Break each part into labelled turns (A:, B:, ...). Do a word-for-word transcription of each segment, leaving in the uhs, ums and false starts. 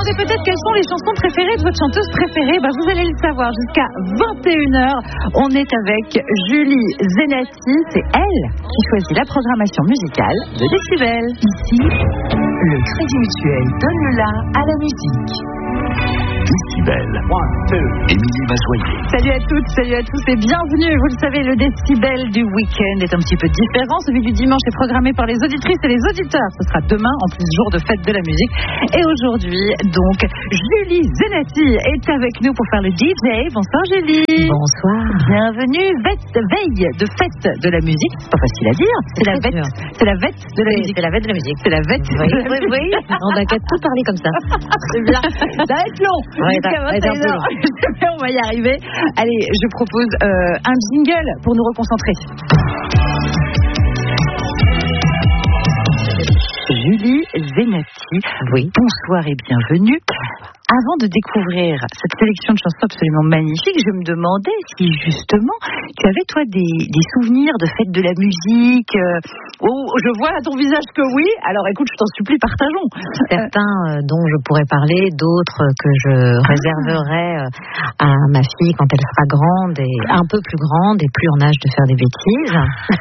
A: demandez peut-être quelles sont les chansons préférées de votre chanteuse préférée. Bah, vous allez le savoir jusqu'à vingt et une heures. On est avec Julie Zenati. C'est elle qui choisit la programmation musicale de Décibel.
B: Ici, le Crédit Mutuel donne le la à la musique.
C: Décibel. Émilie Mazoyer.
A: Salut à toutes, salut à tous et bienvenue. Vous le savez, le Décibel du week-end est un petit peu différent. Celui du dimanche est programmé par les auditrices et les auditeurs. Ce sera demain, en plus jour de fête de la musique. Et aujourd'hui, donc, Julie Zenati est avec nous pour faire le D J. Bonsoir Julie.
B: Bonsoir.
A: Bienvenue. Vête, veille de fête de la musique. C'est pas facile à dire. C'est, c'est la vête. C'est la vête de la
B: oui,
A: musique.
B: C'est la vête de la musique.
A: C'est la vête.
B: Oui,
A: de la
B: oui, oui. On n'a qu'à tout parler comme ça.
A: C'est bien. Ça va être long.
B: Ouais,
A: vingt et une heures. On va y arriver. Allez, je propose euh, un jingle pour nous reconcentrer. Julie Zenati,
B: oui.
A: Bonsoir et bienvenue. Avant de découvrir cette sélection de chansons absolument magnifique, je me demandais si justement tu avais toi des, des souvenirs de fêtes de la musique. Euh, oh, je vois à ton visage que oui. Alors écoute, je t'en supplie, partageons.
B: Certains euh, dont je pourrais parler, d'autres que je ah. réserverai euh, à ma fille quand elle sera grande et un peu plus grande et plus en âge de faire des bêtises.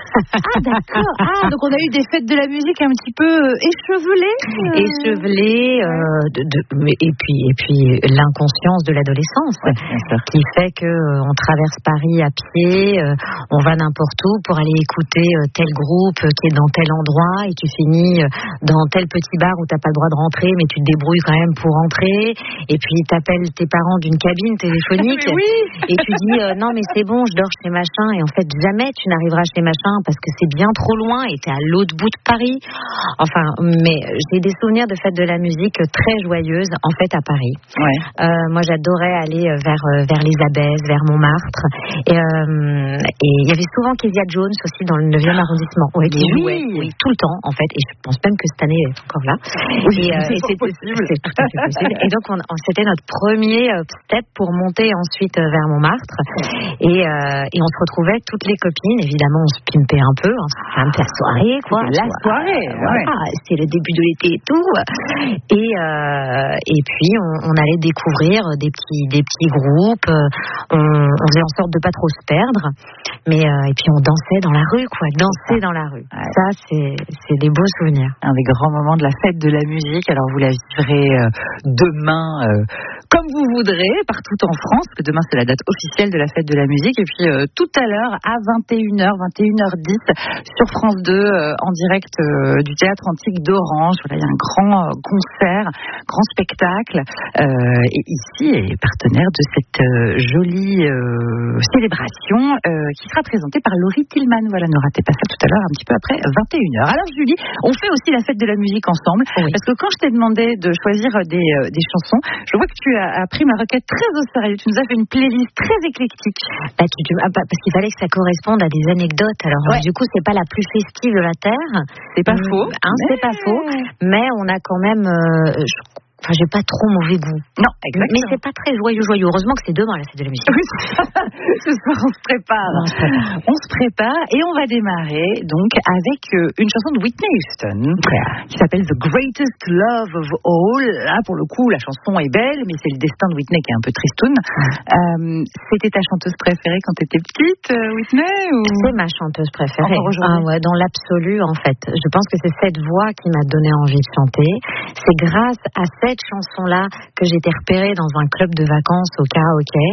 A: Ah d'accord. Ah donc on a eu des fêtes de la musique un petit peu échevelées.
B: Euh... Échevelées, euh, de, de, et puis et puis l'inconscience de l'adolescence, ouais, qui fait que euh, on traverse Paris à pied, euh, on va n'importe où pour aller écouter euh, tel groupe euh, qui est dans tel endroit et tu finis euh, dans tel petit bar où t'as pas le droit de rentrer mais tu te débrouilles quand même pour rentrer et puis t'appelles tes parents d'une cabine téléphonique
A: oui.
B: et tu dis euh, non mais c'est bon, je dors chez machin et en fait jamais tu n'arriveras chez machin parce que c'est bien trop loin et t'es à l'autre bout de Paris. Enfin, mais j'ai des souvenirs de fêtes de la musique très joyeuses en fait à Paris.
A: Ouais.
B: Euh, moi j'adorais aller vers, vers les Abbesses, vers Montmartre et euh, il y avait souvent Kezia Jones aussi dans le neuvième arrondissement ouais, qui
A: oui.
B: jouait oui, tout le temps en fait et je pense même que cette année elle est encore là
A: oui,
B: et, euh,
A: c'est,
B: et c'est,
A: possible.
B: c'est tout à fait possible et donc on, on, c'était notre premier step pour monter ensuite vers Montmartre et, euh, et on se retrouvait toutes les copines, évidemment on se pimpait un peu, on se pimpait la soirée quoi,
A: la soirée
B: voilà, ouais. C'était le début de l'été et tout et, euh, et puis on on allait découvrir des petits, des petits groupes, on, on faisait en sorte de pas trop se perdre, mais euh, et puis on dansait dans la rue, quoi, danser dans la rue. Ouais. Ça, c'est, c'est des beaux souvenirs.
A: Un des grands moments de la fête de la musique. Alors vous la vivrez euh, demain euh, comme vous voudrez, partout en France, que demain c'est la date officielle de la fête de la musique. Et puis euh, tout à l'heure, à vingt et une heures, vingt et une heures dix, sur France deux, euh, en direct euh, du Théâtre Antique d'Orange. Voilà, il y a un grand euh, concert, grand spectacle. Euh, et ici est partenaire de cette euh, jolie euh, célébration euh, qui sera présentée par Laurie Tillman. Voilà, ne ratez pas ça tout à l'heure, un petit peu après vingt et une heures. Alors Julie, on fait aussi la fête de la musique ensemble, oui. Parce que quand je t'ai demandé de choisir des, euh, des chansons, je vois que tu as, as pris ma requête très au sérieux. Tu nous as fait une playlist très éclectique.
B: Bah, tu, ah, bah, parce qu'il fallait que ça corresponde à des anecdotes. Alors ouais. Du coup, c'est pas la plus festive de la terre.
A: C'est pas
B: mmh,
A: faux.
B: Hein, mais... C'est pas faux. Mais on a quand même... Euh, je... Enfin, j'ai pas trop mauvais goût.
A: Non, exactement.
B: Mais c'est pas très joyeux, joyeux. Heureusement que c'est demain, la fête de la musique.
A: Oui, ce soir, on se prépare. On se prépare. On se prépare et on va démarrer donc avec une chanson de Whitney Houston yeah. qui s'appelle The Greatest Love of All. Là, pour le coup, la chanson est belle, mais c'est le destin de Whitney qui est un peu tristoun. Euh, c'était ta chanteuse préférée quand t'étais petite, Whitney ou...
B: C'est ma chanteuse préférée. Ah ouais, dans l'absolu, en fait. Je pense que c'est cette voix qui m'a donné envie de chanter. C'est grâce à cette chanson-là que j'étais repérée dans un club de vacances au karaoké.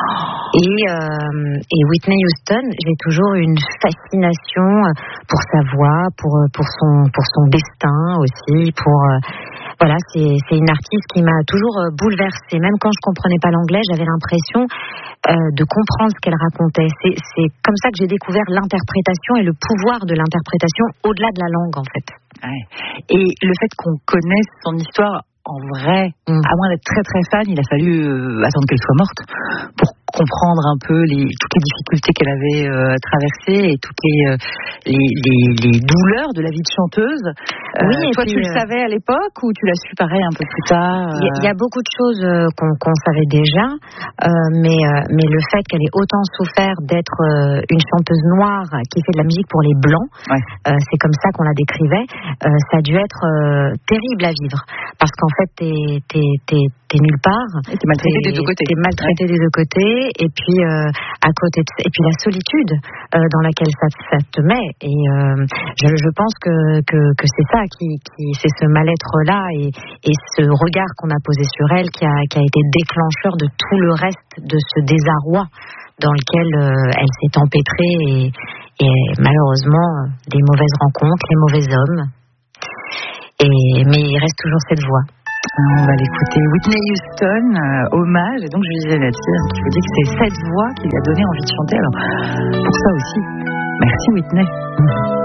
B: Et, euh, et Whitney Houston, j'ai toujours une fascination pour sa voix, pour, pour, son, pour son destin aussi, pour... Voilà, c'est, c'est une artiste qui m'a toujours bouleversée. Même quand je comprenais pas l'anglais, j'avais l'impression euh, de comprendre ce qu'elle racontait. C'est, c'est comme ça que j'ai découvert l'interprétation et le pouvoir de l'interprétation au-delà de la langue, en fait.
A: Ouais. Et le fait qu'on connaisse son histoire en vrai, mmh. à moins d'être très très fan, il a fallu euh, attendre qu'elle soit morte pour comprendre un peu les, toutes les difficultés qu'elle avait euh, traversées et toutes les, euh, les, les, les douleurs de la vie de chanteuse. Euh,
B: oui, et
A: toi,
B: puis,
A: tu le
B: euh...
A: savais à l'époque ou tu l'as su pareil un peu plus tard?
B: Il euh... y, y a beaucoup de choses euh, qu'on, qu'on savait déjà, euh, mais, euh, mais le fait qu'elle ait autant souffert d'être euh, une chanteuse noire qui fait de la musique pour les blancs, ouais. euh, c'est comme ça qu'on la décrivait, euh, ça a dû être euh, terrible à vivre. Parce qu'en fait, t'es, t'es, t'es, t'es nulle part.
A: Et t'es maltraité des deux côtés.
B: T'es maltraité ouais. des deux côtés, et puis euh, à côté de, et puis la solitude euh, dans laquelle ça, ça te met. Et euh, je, je pense que, que, que c'est ça, qui, qui, c'est ce mal-être-là et, et ce regard qu'on a posé sur elle qui a, qui a été déclencheur de tout le reste de ce désarroi dans lequel euh, elle s'est empêtrée et, et malheureusement des mauvaises rencontres, les mauvais hommes. Et, mais il reste toujours cette voix.
A: On va l'écouter. Whitney Houston, euh, hommage. Et donc je disais là-dessus, qui vous dit que c'est cette voix qui lui a donné envie de chanter. Alors pour ça aussi, merci Whitney.